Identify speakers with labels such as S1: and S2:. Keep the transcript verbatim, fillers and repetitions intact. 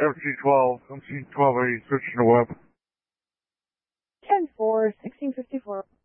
S1: M C twelve, M C twelve A, switching to web.
S2: ten four, sixteen fifty-four.